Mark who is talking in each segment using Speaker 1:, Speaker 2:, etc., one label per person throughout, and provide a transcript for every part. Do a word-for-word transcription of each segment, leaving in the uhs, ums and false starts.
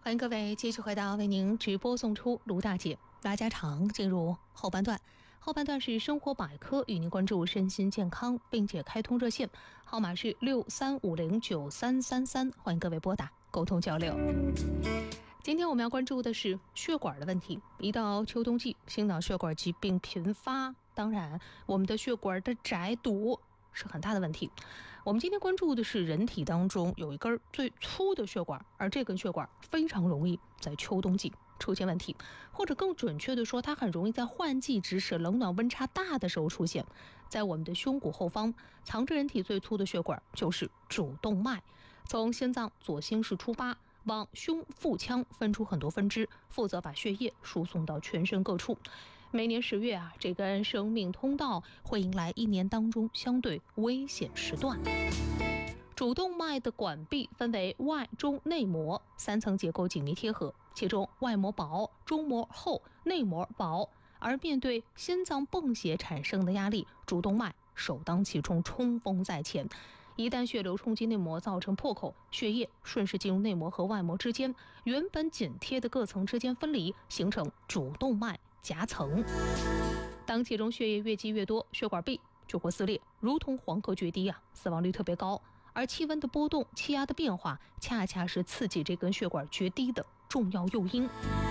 Speaker 1: 欢迎各位继续回到为您直播送出卢大姐拉家常，进入后半段。后半段是生活百科，与您关注身心健康，并且开通热线号码是六三五零九三三三，欢迎各位拨打沟通交流。今天我们要关注的是血管的问题。一到秋冬季，心脑血管疾病频发，当然我们的血管的窄堵是很大的问题。我们今天关注的是人体当中有一根最粗的血管，而这根血管非常容易在秋冬季出现问题，或者更准确的说，它很容易在换季之时冷暖温差大的时候出现。在我们的胸骨后方藏着人体最粗的血管，就是主动脉，从心脏左心室出发，往胸腹腔分出很多分支，负责把血液输送到全身各处。每年十月啊，这根生命通道会迎来一年当中相对危险时段。主动脉的管壁分为外中内膜三层结构紧密贴合，其中外膜薄，中膜厚，内膜薄。而面对心脏泵血产生的压力，主动脉首当其冲，冲锋在前。一旦血流冲击内膜造成破口，血液顺势进入内膜和外膜之间，原本紧贴的各层之间分离，形成主动脉夹层。当其中血液越积越多，血管壁就会撕裂，如同黄河决堤啊，死亡率特别高。而气温的波动、气压的变化，恰恰是刺激这根血管决堤的重要诱因。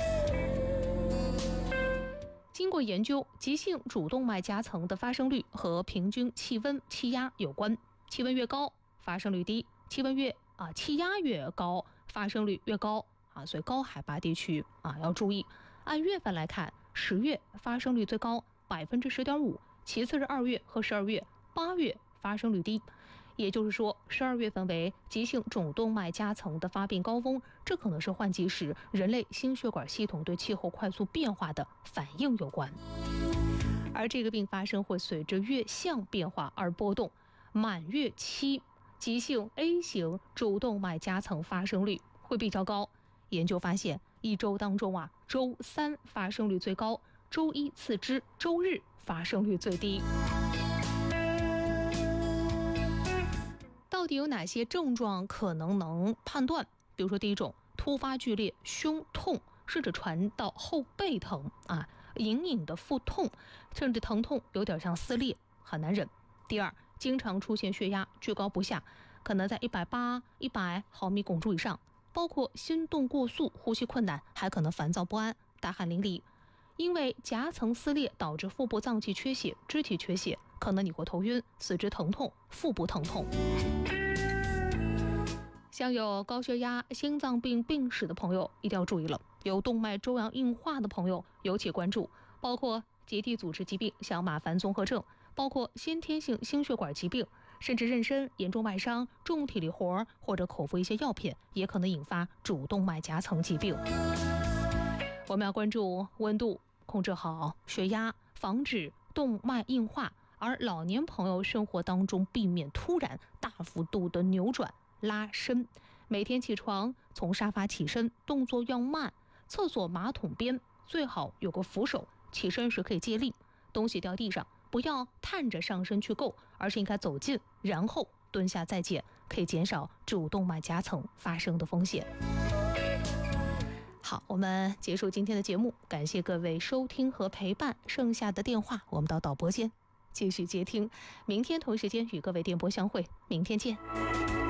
Speaker 1: 经过研究，急性主动脉夹层的发生率和平均气温、气压有关。气温越高，发生率低；气温越啊，气压越高，发生率越高啊。所以高海拔地区啊要注意。按月份来看，十月发生率最高，百分之十点五；其次是二月和十二月，八月发生率低。也就是说，十二月份为急性主动脉夹层的发病高峰，这可能是换季时人类心血管系统对气候快速变化的反应有关。而这个病发生会随着月相变化而波动。满月期急性 A 型主动脉夹层发生率会比较高。研究发现，一周当中啊，周三发生率最高，周一次之，周日发生率最低。到底有哪些症状可能能判断？比如说，第一种，突发剧烈胸痛，甚至传到后背疼啊，隐隐的腹痛，甚至疼痛有点像撕裂，很难忍。第二，经常出现血压居高不下，可能在一百八、一百毫米汞柱以上，包括心动过速、呼吸困难，还可能烦躁不安、大汗淋漓。因为夹层撕裂导致腹部脏器缺血、肢体缺血，可能你会头晕、四肢疼痛、腹部疼痛。像有高血压、心脏病病史的朋友一定要注意了，有动脉粥样硬化的朋友尤其关注，包括结缔组织疾病，像马凡综合症，包括先天性心血管疾病，甚至妊娠、严重外伤、重体力活或者口服一些药品，也可能引发主动脉夹层疾病。我们要关注温度，控制好血压，防止动脉硬化。而老年朋友生活当中避免突然大幅度的扭转拉伸，每天起床从沙发起身动作要慢，厕所马桶边最好有个扶手，起身时可以借力，东西掉地上不要探着上身去够，而是应该走近，然后蹲下再捡，可以减少主动脉夹层发生的风险。好，我们结束今天的节目，感谢各位收听和陪伴，剩下的电话我们到导播间继续接听，明天同时间与各位电波相会，明天见。